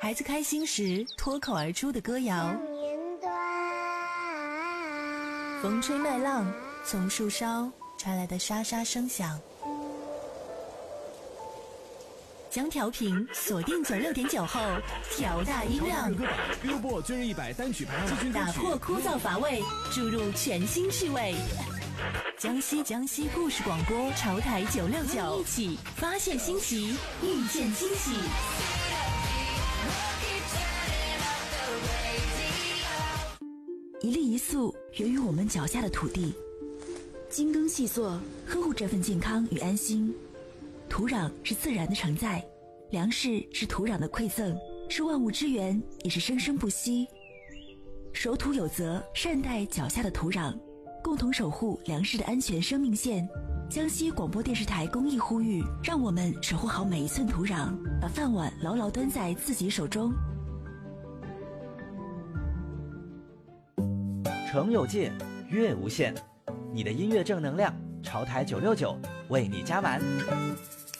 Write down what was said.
孩子开心时脱口而出的歌谣，风吹麦浪，从树梢传来的沙沙声响。将调频锁定96.9后，调大音量。 Billboard 今日100单曲排行榜， 打破枯燥乏味，注入全新趣味。江西故事广播潮台969，一起发现新奇，遇见惊喜。 一粒一粟源于我们脚下的土地，精耕细作呵护这份健康与安心。土壤是自然的承载，粮食是土壤的馈赠，是万物之源，也是生生不息。守土有责，善待脚下的土壤，共同守护粮食的安全生命线。江西广播电视台公益呼吁，让我们守护好每一寸土壤，把饭碗牢牢端在自己手中。 城有界，乐无限，你的音乐正能量，潮台969为你加满。